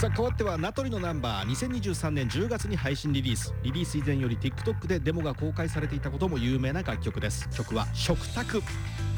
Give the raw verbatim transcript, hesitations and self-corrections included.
さあ変わっては名取のナンバーにせんにじゅうさんねんじゅうがつに配信リリース。リリース以前より TikTok でデモが公開されていたことも有名な楽曲です。曲は食卓。